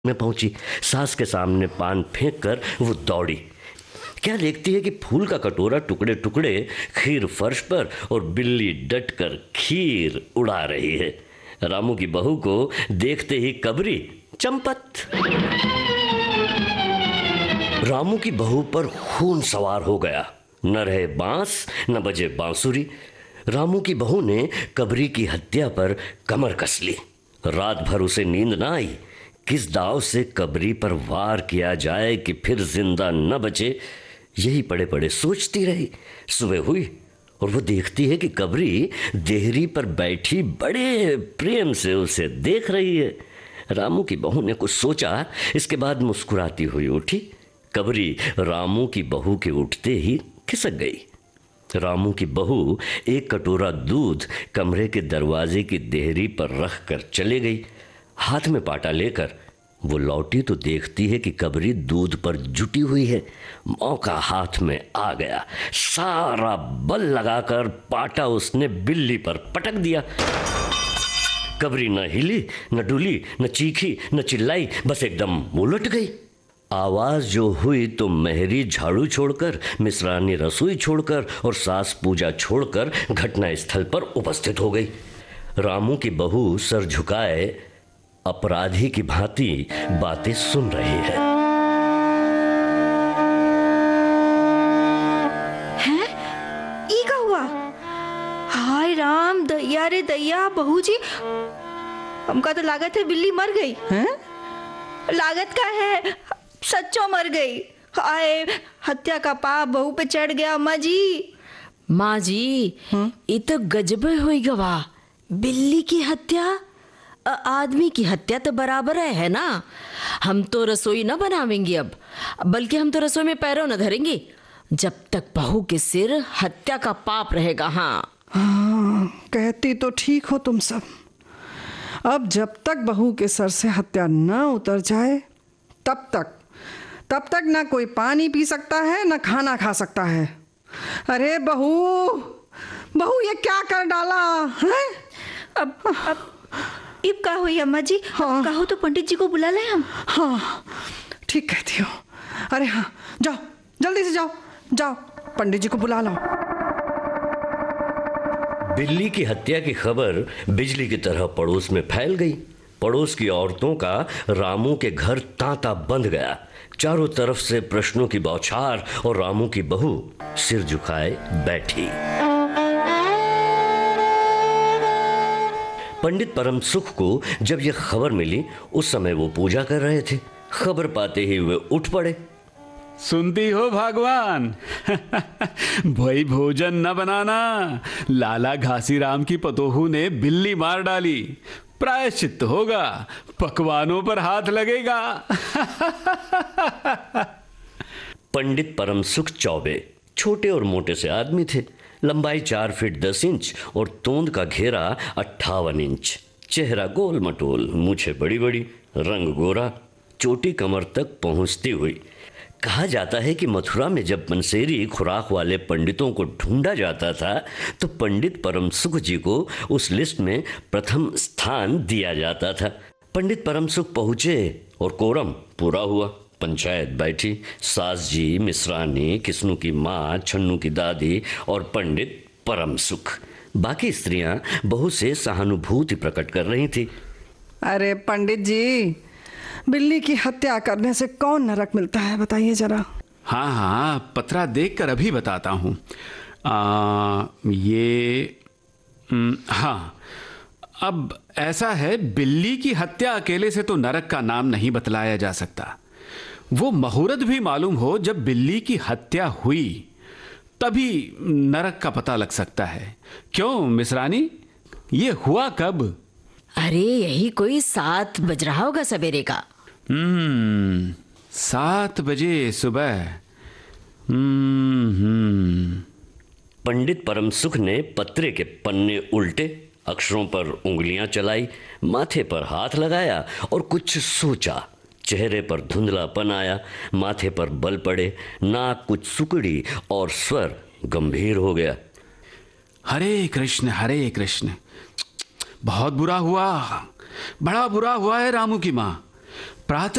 में पहुंची। सास के सामने पान फेंक कर वो दौड़ी। क्या देखती है कि फूल का कटोरा टुकड़े टुकड़े, खीर फर्श पर और बिल्ली डटकर खीर उड़ा रही है। रामू की बहू को देखते ही कबरी चंपत। रामू की बहू पर खून सवार हो गया। न रहे बांस न बजे बांसुरी। रामू की बहू ने कबरी की हत्या पर कमर कस ली। रात भर उसे नींद ना आई। किस दाव से कबरी पर वार किया जाए कि फिर जिंदा न बचे, यही पड़े पड़े सोचती रही। सुबह हुई और वो देखती है कि कबरी देहरी पर बैठी बड़े प्रेम से उसे देख रही है। रामू की बहू ने कुछ सोचा, इसके बाद मुस्कुराती हुई उठी। कबरी रामू की बहू के उठते ही खिसक गई। रामू की बहू एक कटोरा दूध कमरे के दरवाजे की देहरी पर रख कर चले गई। हाथ में पाटा लेकर वो लौटी तो देखती है कि कबरी दूध पर जुटी हुई है। मौका हाथ में आ गया। सारा बल लगाकर पाटा उसने बिल्ली पर पटक दिया। कबरी न हिली न डुली न चीखी न चिल्लाई, बस एकदम उलट गई। आवाज जो हुई तो मेहरी झाड़ू छोड़कर, मिश्रानी रसोई छोड़कर और सास पूजा छोड़कर घटना स्थल पर उपस्थित हो गई। रामू की बहू सर झुकाए अपराधी की भांति बातें सुन रही है। हैं? ई का हुआ? हाय राम, दैया रे दैया, बहू जी, हमका तो लागत है बिल्ली मर गई। हैं? लागत का है, सच्चो मर गई। हाय, हत्या का पाप बहू पे चढ़ गया। अम्मा जी, माँ जी, ये तो गजब हुई गवा। बिल्ली की हत्या, आदमी की हत्या तो बराबर है ना। हम तो रसोई न बनावेंगे अब, बल्कि हम तो रसोई में पैरों न धरेंगे जब तक बहू के सिर हत्या का पाप रहेगा। हाँ, कहती तो ठीक हो तुम सब। अब जब तक बहू के सर से हत्या न उतर जाए तब तक ना कोई पानी पी सकता है ना खाना खा सकता है। अरे बहू ये क्या कर डाला है? अब इब का हुई अम्मा जी? हाँ। कहो तो पंडित जी को बुला ले हम। हाँ, ठीक कहती हो। अरे हाँ, जाओ जल्दी से जाओ पंडित जी को बुला लो। बिल्ली की हत्या की खबर बिजली की तरह पड़ोस में फैल गई। पड़ोस की औरतों का रामू के घर तांता बंध गया। चारों तरफ से प्रश्नों की बौछार और रामू की बहू सिर झुकाए बैठी। पंडित परम सुख को जब यह खबर मिली, उस समय वो पूजा कर रहे थे। खबर पाते ही वे उठ पड़े। सुनती हो भगवान, भाई भोजन न बनाना। लाला घासीराम की पतोहू ने बिल्ली मार डाली, प्रायश्चित होगा, पकवानों पर हाथ लगेगा। पंडित परम सुख चौबे छोटे और मोटे से आदमी थे। लंबाई 4 फीट 10 इंच और तोंद का घेरा 58 इंच। चेहरा गोल मटोल, मूछें बड़ी बड़ी, रंग गोरा, चोटी कमर तक पहुंचती हुई। कहा जाता है कि मथुरा में जब बंसेरी खुराक वाले पंडितों को ढूंढा जाता था तो पंडित परम सुख जी को उस लिस्ट में प्रथम स्थान दिया जाता था। पंडित परम सुख पहुंचे और कोरम पूरा हुआ। पंचायत बैठी। सास जी, मिश्रानी, किस्नू की माँ, छन्नू की दादी और पंडित परम सुख। बाकी स्त्रियां बहू से सहानुभूति प्रकट कर रही थी। अरे पंडित जी, बिल्ली की हत्या करने से कौन नरक मिलता है, बताइए जरा। हाँ, पतरा देखकर अभी बताता हूँ। हाँ, अब ऐसा है, बिल्ली की हत्या अकेले से तो नरक का नाम नहीं बतलाया जा सकता। वो मुहूर्त भी मालूम हो जब बिल्ली की हत्या हुई, तभी नरक का पता लग सकता है। क्यों मिश्रानी, ये हुआ कब? अरे यही कोई 7 बज रहा होगा सवेरे का। 7 बजे सुबह। पंडित परम सुख ने पत्रे के पन्ने उल्टे, अक्षरों पर उंगलियां चलाई, माथे पर हाथ लगाया और कुछ सोचा। चेहरे पर धुंधलापन आया, माथे पर बल पड़े, नाक कुछ सुकड़ी और स्वर गंभीर हो गया। हरे कृष्ण, बहुत बुरा हुआ, बड़ा बुरा हुआ है रामू की माँ। प्रातः